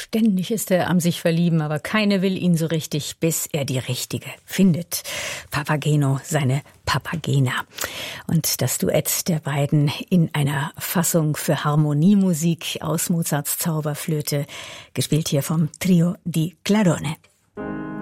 Ständig ist er am sich verlieben, aber keine will ihn so richtig, bis er die Richtige findet. Papageno, seine Papagena. Und das Duett der beiden in einer Fassung für Harmoniemusik aus Mozarts Zauberflöte, gespielt hier vom Trio di Clarone.